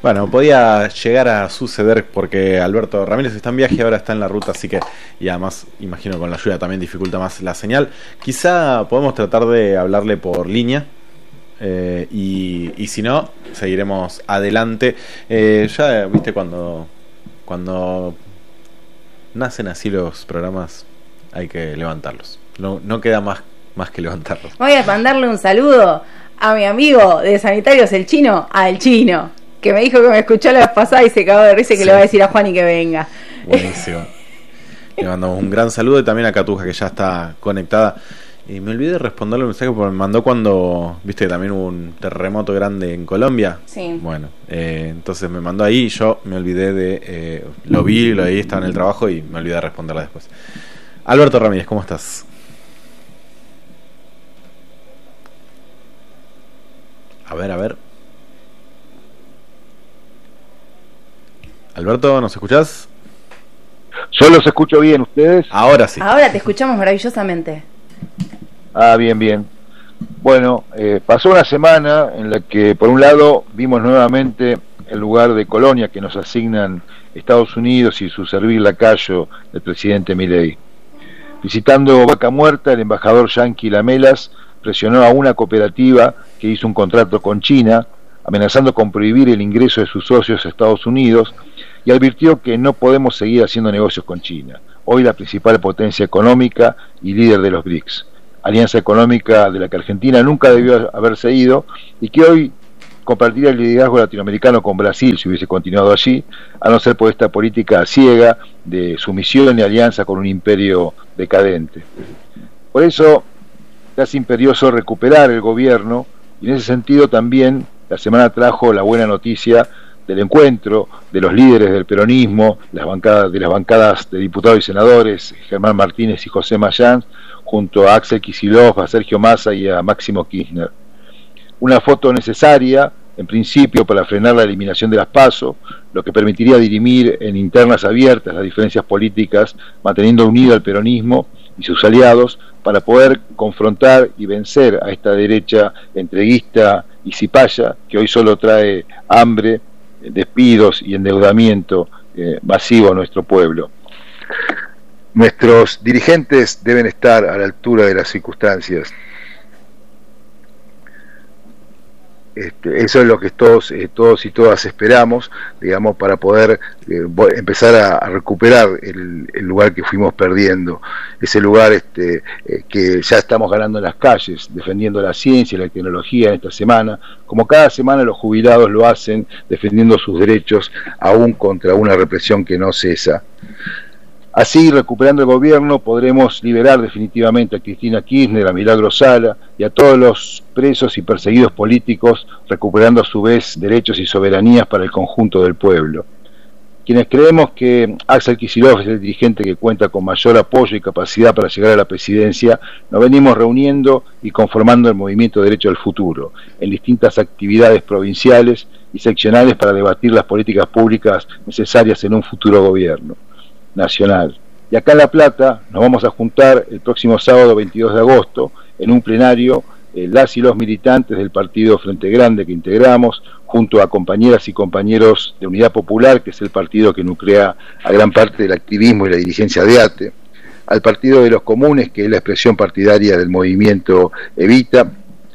Bueno, podía llegar a suceder porque Alberto Ramírez está en viaje y ahora está en la ruta, así que, y además, imagino con la lluvia también dificulta más la señal. Quizá podemos tratar de hablarle por línea, y si no, seguiremos adelante. Ya, viste, cuando nacen así los programas, hay que levantarlos. No queda más que levantarlos. Voy a mandarle un saludo a mi amigo de Sanitarios El Chino, al Chino, que me dijo que me escuchó la vez pasada y se cagó de risa y que le va a decir a Juani que venga. Buenísimo. Le mandamos un gran saludo y también a Catuja, que ya está conectada. Y me olvidé de responderle un mensaje porque me mandó cuando, viste, también hubo un terremoto grande en Colombia. Sí. Bueno, entonces me mandó ahí y yo me olvidé de... lo vi, lo leí, estaba en el trabajo y me olvidé de responderla después. Alberto Ramírez, ¿cómo estás? A ver. Alberto, ¿nos escuchás? Yo los escucho bien, ¿ustedes? Ahora sí. Ahora te escuchamos maravillosamente. Ah, bien. Bueno, pasó una semana en la que, por un lado, vimos nuevamente el lugar de colonia que nos asignan Estados Unidos y su servil lacayo del presidente Milei. Visitando Vaca Muerta, el embajador yanqui Lamelas presionó a una cooperativa que hizo un contrato con China, amenazando con prohibir el ingreso de sus socios a Estados Unidos, y advirtió que no podemos seguir haciendo negocios con China, hoy la principal potencia económica y líder de los BRICS, alianza económica de la que Argentina nunca debió haberse ido y que hoy compartiría el liderazgo latinoamericano con Brasil si hubiese continuado allí, a no ser por esta política ciega de sumisión y alianza con un imperio decadente. Por eso se hace imperioso recuperar el gobierno, y en ese sentido también la semana trajo la buena noticia del encuentro de los líderes del peronismo, las bancadas de diputados y senadores, Germán Martínez y José Mayans, junto a Axel Kicillof, a Sergio Massa y a Máximo Kirchner. Una foto necesaria, en principio, para frenar la eliminación de las PASO, lo que permitiría dirimir en internas abiertas las diferencias políticas, manteniendo unido al peronismo y sus aliados, para poder confrontar y vencer a esta derecha entreguista y cipaya, que hoy solo trae hambre, despidos y endeudamiento masivo a nuestro pueblo. Nuestros dirigentes deben estar a la altura de las circunstancias. Eso es lo que todos y todas esperamos, digamos, para poder empezar a recuperar el lugar que fuimos perdiendo, ese lugar que ya estamos ganando en las calles, defendiendo la ciencia y la tecnología en esta semana, como cada semana los jubilados lo hacen, defendiendo sus derechos aún contra una represión que no cesa. Así, recuperando el gobierno, podremos liberar definitivamente a Cristina Kirchner, a Milagro Sala y a todos los presos y perseguidos políticos, recuperando a su vez derechos y soberanías para el conjunto del pueblo. Quienes creemos que Axel Kicillof es el dirigente que cuenta con mayor apoyo y capacidad para llegar a la presidencia, nos venimos reuniendo y conformando el Movimiento Derecho al Futuro, en distintas actividades provinciales y seccionales para debatir las políticas públicas necesarias en un futuro gobierno nacional. Y acá en La Plata nos vamos a juntar el próximo sábado 22 de agosto en un plenario, las y los militantes del partido Frente Grande que integramos, junto a compañeras y compañeros de Unidad Popular, que es el partido que nuclea a gran parte del activismo y la dirigencia de ATE, al Partido de los Comunes, que es la expresión partidaria del movimiento Evita,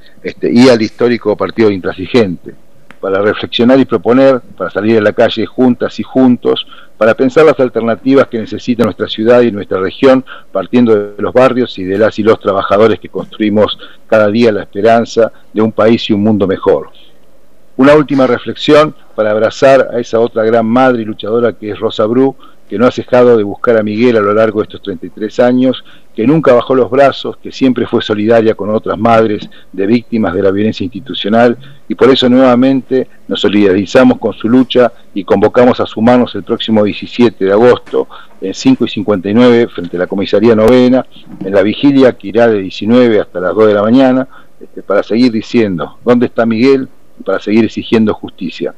y al histórico Partido Intransigente, para reflexionar y proponer, para salir a la calle juntas y juntos, para pensar las alternativas que necesita nuestra ciudad y nuestra región, partiendo de los barrios y de las y los trabajadores que construimos cada día la esperanza de un país y un mundo mejor. Una última reflexión para abrazar a esa otra gran madre y luchadora que es Rosa Bru, que no ha cejado de buscar a Miguel a lo largo de estos 33 años, que nunca bajó los brazos, que siempre fue solidaria con otras madres de víctimas de la violencia institucional, y por eso nuevamente nos solidarizamos con su lucha y convocamos a sumarnos el próximo 17 de agosto en 5:59 frente a la Comisaría Novena, en la vigilia que irá de 19 hasta las 2 de la mañana, para seguir diciendo ¿dónde está Miguel? Y para seguir exigiendo justicia.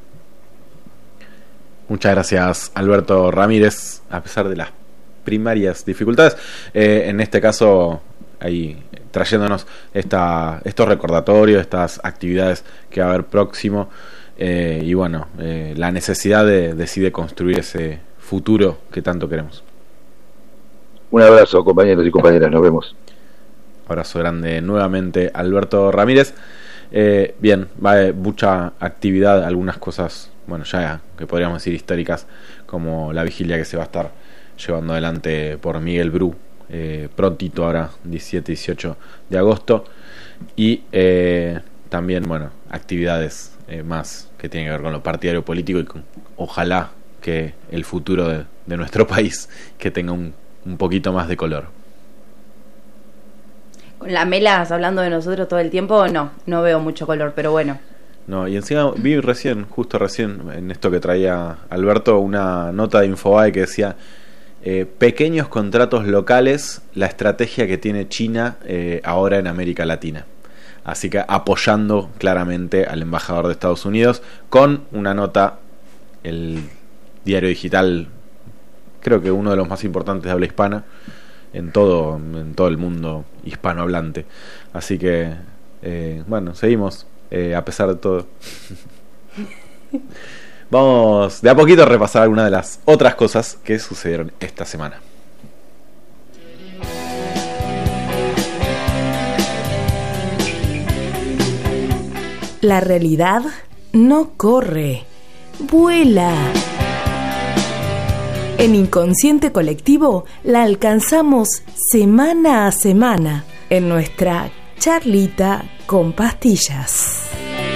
Muchas gracias, Alberto Ramírez, a pesar de las primarias dificultades, en este caso ahí trayéndonos estos recordatorios, estas actividades que va a haber próximo. y bueno, la necesidad de construir ese futuro que tanto queremos. Un abrazo, compañeros y compañeras, nos vemos. Abrazo grande nuevamente, Alberto Ramírez. Bien, va a haber mucha actividad, algunas cosas, bueno, ya que podríamos decir históricas, como la vigilia que se va a estar llevando adelante por Miguel Bru, prontito ahora, 17-18 de agosto, y también, bueno, actividades más que tienen que ver con lo partidario político y con, ojalá, que el futuro de nuestro país que tenga un poquito más de color. Con la Melas hablando de nosotros todo el tiempo, no veo mucho color, pero bueno. No, y encima vi justo recién, en esto que traía Alberto, una nota de Infobae que decía pequeños contratos locales, la estrategia que tiene China ahora en América Latina. Así que apoyando claramente al embajador de Estados Unidos con una nota, el diario digital, creo que uno de los más importantes de habla hispana en todo el mundo hispanohablante. Así que bueno, seguimos a pesar de todo. Vamos de a poquito a repasar algunas de las otras cosas que sucedieron esta semana. La realidad no corre, vuela. En Inconsciente Colectivo la alcanzamos semana a semana en nuestra charlita con pastillas.